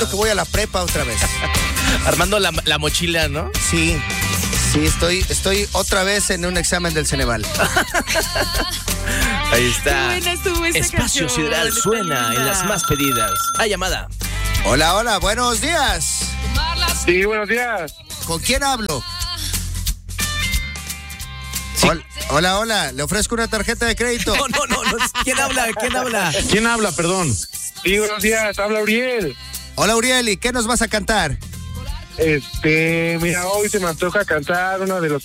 que voy a la prepa otra vez. Armando la mochila, ¿no? Sí, estoy otra vez en un examen del Ceneval. Ahí está. Qué buena estuvo esa Espacio canción, Sideral está suena linda. en las más pedidas. Hay llamada. Hola, buenos días. Sí, buenos días. ¿Con quién hablo? Sí. Hola, le ofrezco una tarjeta de crédito. No. ¿Quién habla? ¿Quién habla, perdón? Sí, buenos días, habla Uriel. Hola, Uriel, ¿y qué nos vas a cantar? Mira, hoy se me antoja cantar uno de los